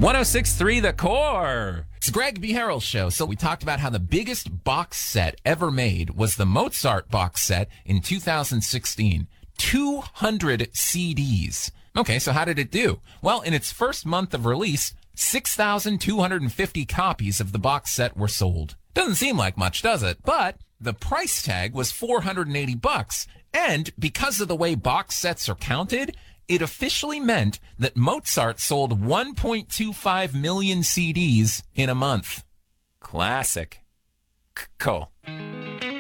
106.3 The Core. It's Greg B. Harrell's show. So we talked about how the biggest box set ever made was the Mozart box set in 2016. 200 CDs. Okay, so how did it do? Well, in its first month of release, 6,250 copies of the box set were sold. Doesn't seem like much, does it? But the price tag was $480. And because of the way box sets are counted, it officially meant that Mozart sold 1.25 million CDs in a month. Classic. Cool.